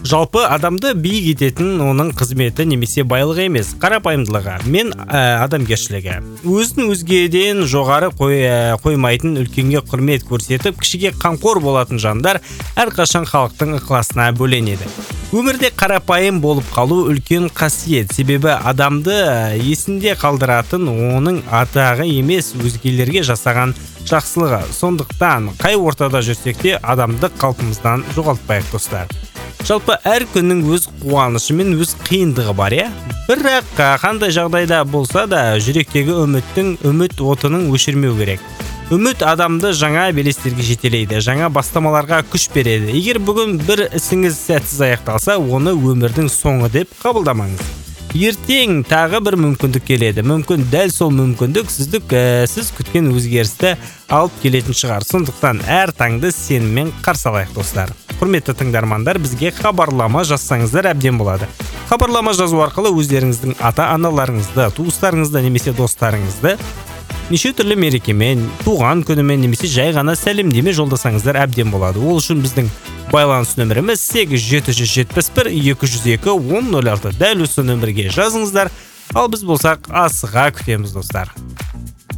Жалпы адамды биік ететін оның қызметі немесе байлығы емес, қарапайымдылығы мен адамгершілігі. Өзін өзгеден жоғары қоймайтын, үлкенге құрмет көрсетіп, кішіге қамқор болатын жандар әрқашан халықтың ықыласына бөленеді. Өмірде қарапайым болып қалу үлкен қасиет, себебі адамды есінде қалдыратын оның атағы емес, өзгелерге жасаған жақсылығы. Сондықтан қай ортада жүрсек те адамдық қалпымыздан жоғалтпайық, достар. Жалпы әр күннің өз қуанышы мен өз қиындығы бар, бірақ қандай жағдайда болса да жүректегі үміт отының өшірмеу керек. Үміт адамды жаңа белестерге жетелейді, жаңа бастамаларға күш береді. Егер бүгін бір ісіңіз сәтсіз аяқталса, оны өмірдің соңы деп қабылдамаңыз. Ертең тағы бір мүмкіндік келеді. Мүмкін дәл сол мүмкіндік сіз күткен өзгерісті алып келетін шығар. Сондықтан әр таңды сеніммен қарсы алайық, достар. Құрметті тыңдармандар, бізге хабарлама жазсаңыздар әбден болады. Хабарлама жазу арқылы өздеріңіздің ата-аналарыңызды, туыстарыңызды немесе достарыңызды неше түрлі мерекемен, туған күнімен немесе жай ғана сәлемдеме жолдасаңыздар әбден болады. Ол үшін біздің байланыс нөміріміз 8771-202-1006. Дәл осы нөмірге жазыңыздар, ал біз болсақ асыға күтеміз, достар.